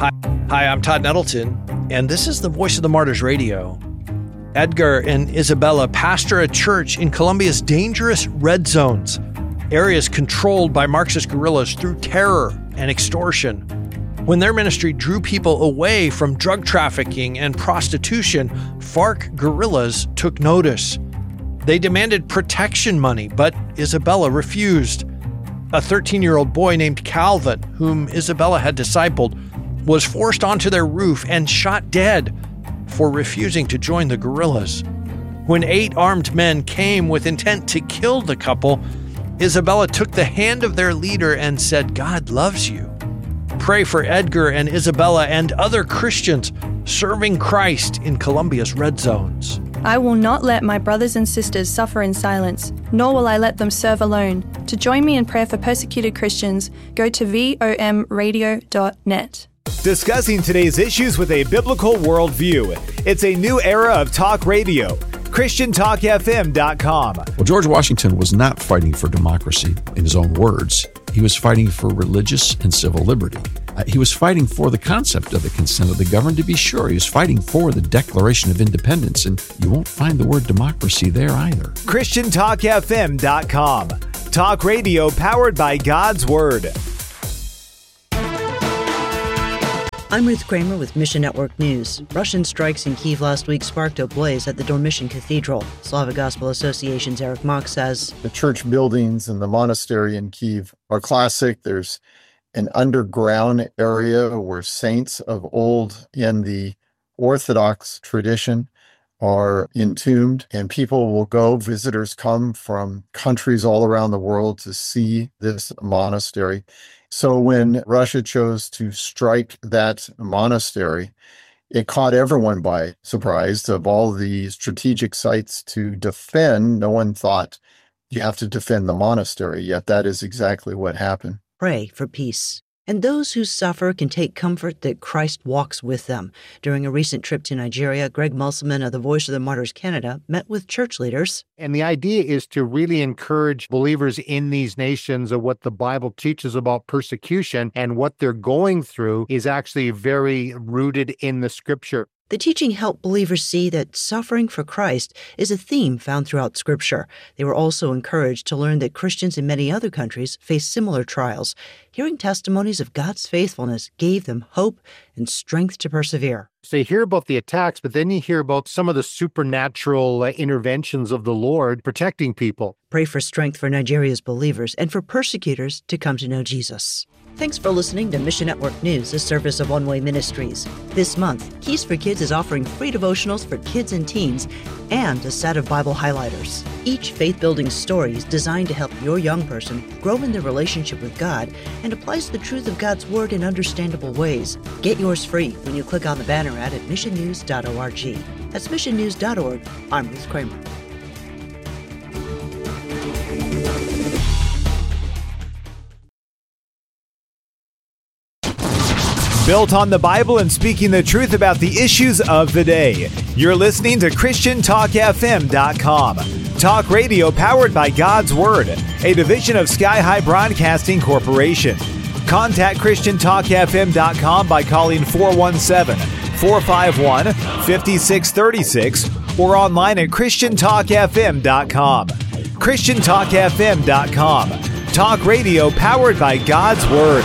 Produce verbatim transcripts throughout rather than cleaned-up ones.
Hi, hi, I'm Todd Nettleton, and this is the Voice of the Martyrs Radio. Edgar and Isabella pastor a church in Colombia's dangerous red zones, areas controlled by Marxist guerrillas through terror and extortion. When their ministry drew people away from drug trafficking and prostitution, FARC guerrillas took notice. They demanded protection money, but Isabella refused. A thirteen-year-old boy named Calvin, whom Isabella had discipled, was forced onto their roof and shot dead for refusing to join the guerrillas. When eight armed men came with intent to kill the couple, Isabella took the hand of their leader and said, "God loves you." Pray for Edgar and Isabella and other Christians serving Christ in Colombia's red zones. I will not let my brothers and sisters suffer in silence, nor will I let them serve alone. To join me in prayer for persecuted Christians, go to V O M radio dot net. Discussing today's issues with a biblical worldview. It's a new era of talk radio. Christian Talk F M dot com. Well, George Washington was not fighting for democracy in his own words. He was fighting for religious and civil liberty. Uh, he was fighting for the concept of the consent of the governed, to be sure. He was fighting for the Declaration of Independence, and you won't find the word democracy there either. Christian Talk F M dot com. Talk radio powered by God's Word. I'm Ruth Kramer with Mission Network News. Russian strikes in Kyiv last week sparked a blaze at the Dormition Cathedral. Slavic Gospel Association's Eric Mock says, the church buildings and the monastery in Kyiv are classic. There's an underground area where saints of old in the Orthodox tradition are entombed, and people will go, visitors come from countries all around the world to see this monastery. So when Russia chose to strike that monastery, it caught everyone by surprise. Of all the strategic sites to defend, no one thought you have to defend the monastery, yet that is exactly what happened. Pray for peace. And those who suffer can take comfort that Christ walks with them. During a recent trip to Nigeria, Greg Musselman of the Voice of the Martyrs Canada met with church leaders. And the idea is to really encourage believers in these nations of what the Bible teaches about persecution, and what they're going through is actually very rooted in the Scripture. The teaching helped believers see that suffering for Christ is a theme found throughout Scripture. They were also encouraged to learn that Christians in many other countries face similar trials. Hearing testimonies of God's faithfulness gave them hope and strength to persevere. So you hear about the attacks, but then you hear about some of the supernatural uh, interventions of the Lord protecting people. Pray for strength for Nigeria's believers and for persecutors to come to know Jesus. Thanks for listening to Mission Network News, a service of One Way Ministries. This month, Keys for Kids is offering free devotionals for kids and teens and a set of Bible highlighters. Each faith-building story is designed to help your young person grow in their relationship with God and applies the truth of God's Word in understandable ways. Get yours free when you click on the banner ad at mission news dot org. That's mission news dot org. I'm Ruth Kramer. Built on the Bible and speaking the truth about the issues of the day. You're listening to Christian Talk F M dot com. Talk radio powered by God's Word, a division of Sky High Broadcasting Corporation. Contact Christian Talk F M dot com by calling four one seven, four five one, five six three six or online at Christian Talk F M dot com. Christian Talk F M dot com. Talk radio powered by God's Word.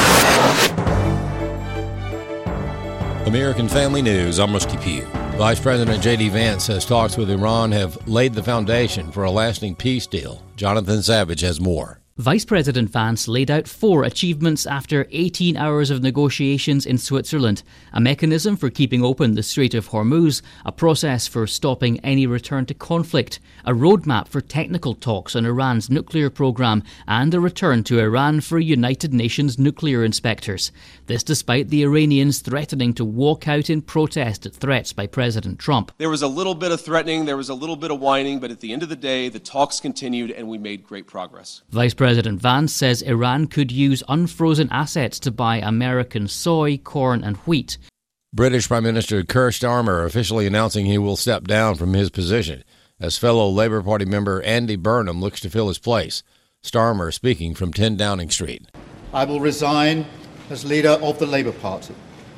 American Family News, I'm Rusty Pugh. Vice President J D Vance says talks with Iran have laid the foundation for a lasting peace deal. Jonathan Savage has more. Vice President Vance laid out four achievements after eighteen hours of negotiations in Switzerland: a mechanism for keeping open the Strait of Hormuz, a process for stopping any return to conflict, a roadmap for technical talks on Iran's nuclear program, and a return to Iran for United Nations nuclear inspectors. This despite the Iranians threatening to walk out in protest at threats by President Trump. There was a little bit of threatening, there was a little bit of whining, but at the end of the day, the talks continued and we made great progress. Vice President Vance says Iran could use unfrozen assets to buy American soy, corn and wheat. British Prime Minister Keir Starmer officially announcing he will step down from his position as fellow Labour Party member Andy Burnham looks to fill his place. Starmer speaking from ten Downing Street. I will resign as leader of the Labour Party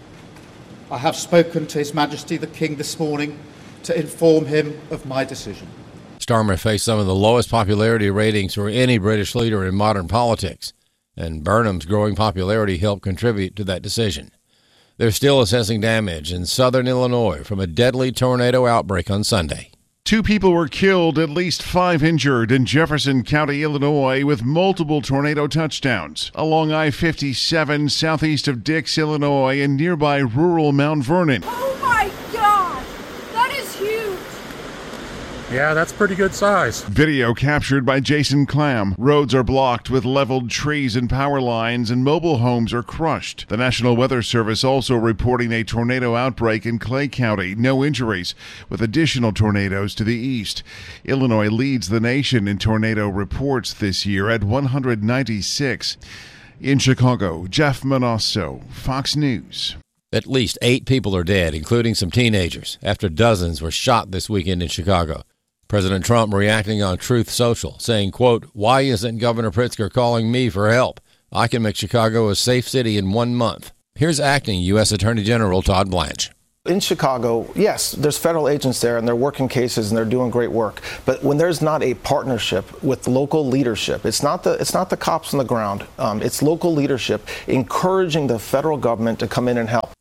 I have spoken to His Majesty the King this morning to inform him of my decision. Starmer faced some of the lowest popularity ratings for any British leader in modern politics, and Burnham's growing popularity helped contribute to that decision. They're still assessing damage in southern Illinois from a deadly tornado outbreak on Sunday. Two people were killed, at least five injured in Jefferson County, Illinois, with multiple tornado touchdowns along I fifty-seven southeast of Dix, Illinois, and nearby rural Mount Vernon. Oh my God! That is huge! Yeah, that's pretty good size. Video captured by Jason Clam. Roads are blocked with leveled trees and power lines, and mobile homes are crushed. The National Weather Service also reporting a tornado outbreak in Clay County. No injuries, with additional tornadoes to the east. Illinois leads the nation in tornado reports this year at one hundred ninety-six. In Chicago, Jeff Manasso, Fox News. At least eight people are dead, including some teenagers, after dozens were shot this weekend in Chicago. President Trump reacting on Truth Social, saying, quote, "Why isn't Governor Pritzker calling me for help? I can make Chicago a safe city in one month." Here's acting U S Attorney General Todd Blanche. In Chicago, yes, there's federal agents there and they're working cases and they're doing great work. But when there's not a partnership with local leadership, it's not the it's not the cops on the ground. Um, it's local leadership encouraging the federal government to come in and help.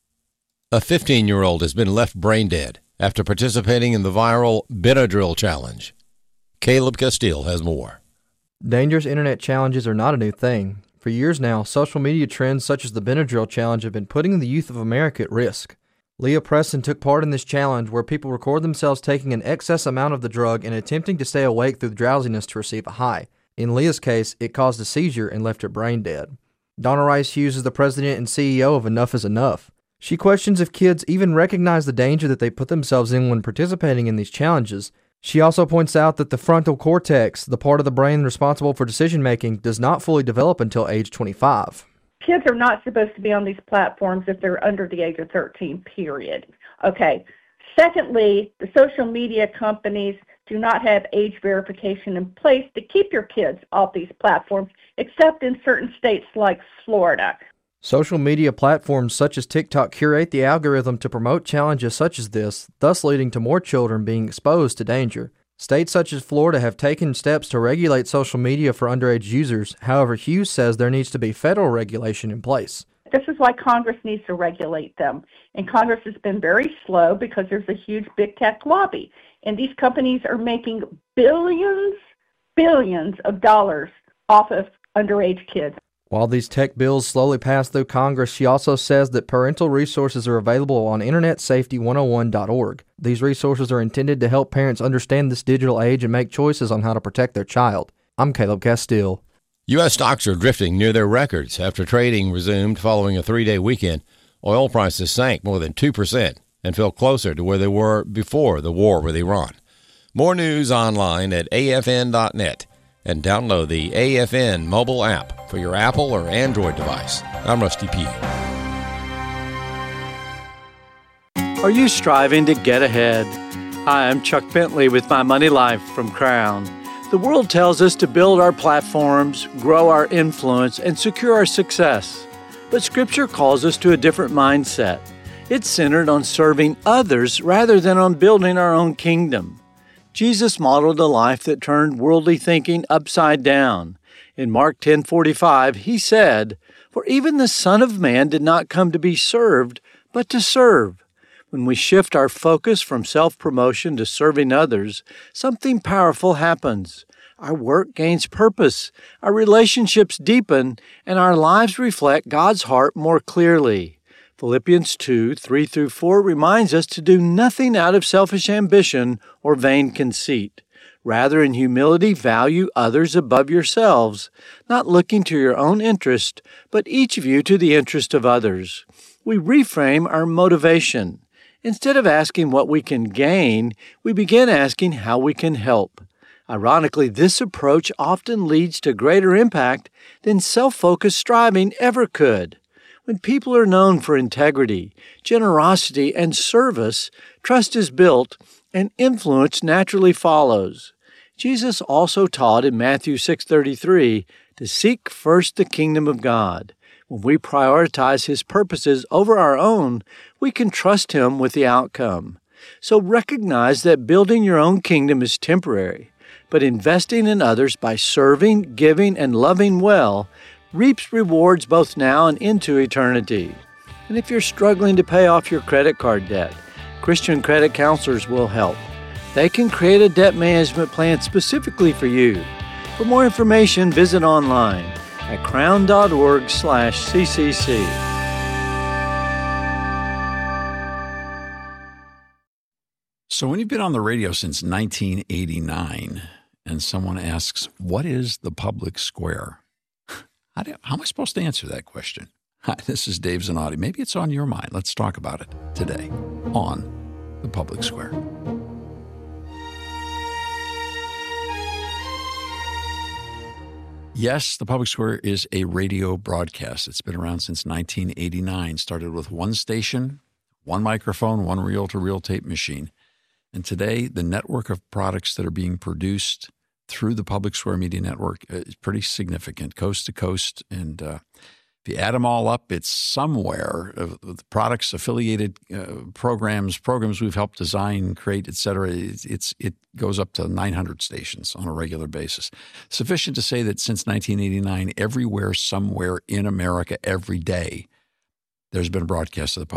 A fifteen-year-old has been left brain dead after participating in the viral Benadryl challenge. Caleb Castile has more. Dangerous internet challenges are not a new thing. For years now, social media trends such as the Benadryl challenge have been putting the youth of America at risk. Leah Preston took part in this challenge where people record themselves taking an excess amount of the drug and attempting to stay awake through drowsiness to receive a high. In Leah's case, it caused a seizure and left her brain dead. Donna Rice Hughes is the president and C E O of Enough is Enough. She questions if kids even recognize the danger that they put themselves in when participating in these challenges. She also points out that the frontal cortex, the part of the brain responsible for decision-making, does not fully develop until age twenty-five. Kids are not supposed to be on these platforms if they're under the age of thirteen, period. Okay. Secondly, the social media companies do not have age verification in place to keep your kids off these platforms, except in certain states like Florida. Social media platforms such as TikTok curate the algorithm to promote challenges such as this, thus leading to more children being exposed to danger. States such as Florida have taken steps to regulate social media for underage users. However, Hughes says there needs to be federal regulation in place. This is why Congress needs to regulate them. And Congress has been very slow because there's a huge big tech lobby. And these companies are making billions, billions of dollars off of underage kids. While these tech bills slowly pass through Congress, she also says that parental resources are available on internet safety one oh one dot org. These resources are intended to help parents understand this digital age and make choices on how to protect their child. I'm Caleb Castile. U S stocks are drifting near their records after trading resumed following a three-day weekend. Oil prices sank more than two percent and fell closer to where they were before the war with Iran. More news online at A F N dot net. And download the A F N mobile app for your Apple or Android device. I'm Rusty P. Are you striving to get ahead? Hi, I'm Chuck Bentley with My Money Life from Crown. The world tells us to build our platforms, grow our influence, and secure our success. But Scripture calls us to a different mindset. It's centered on serving others rather than on building our own kingdom. Jesus modeled a life that turned worldly thinking upside down. In Mark ten forty-five, he said, "For even the Son of Man did not come to be served, but to serve." When we shift our focus from self-promotion to serving others, something powerful happens. Our work gains purpose, our relationships deepen, and our lives reflect God's heart more clearly. Philippians two, three through four reminds us to do nothing out of selfish ambition or vain conceit. Rather, in humility, value others above yourselves, not looking to your own interest, but each of you to the interest of others. We reframe our motivation. Instead of asking what we can gain, we begin asking how we can help. Ironically, this approach often leads to greater impact than self-focused striving ever could. When people are known for integrity, generosity, and service, trust is built and influence naturally follows. Jesus also taught in Matthew six thirty-three to seek first the kingdom of God. When we prioritize His purposes over our own, we can trust Him with the outcome. So recognize that building your own kingdom is temporary, but investing in others by serving, giving, and loving well reaps rewards both now and into eternity. And if you're struggling to pay off your credit card debt, Christian credit counselors will help. They can create a debt management plan specifically for you. For more information, visit online at crown.org slash ccc. So when you've been on the radio since nineteen eighty-nine and someone asks, what is the public square? How, do, how am I supposed to answer that question? Hi, this is Dave Zanotti. Maybe it's on your mind. Let's talk about it today on the Public Square. Yes, the Public Square is a radio broadcast. It's been around since nineteen eighty-nine. Started with one station, one microphone, one reel-to-reel tape machine. And today, the network of products that are being produced through the Public Square Media Network is pretty significant, coast to coast. And uh, if you add them all up, it's somewhere of the products, affiliated uh, programs, programs we've helped design, create, et cetera. It's, it's, it goes up to nine hundred stations on a regular basis. Sufficient to say that since nineteen eighty-nine, everywhere, somewhere in America, every day, there's been a broadcast of the Public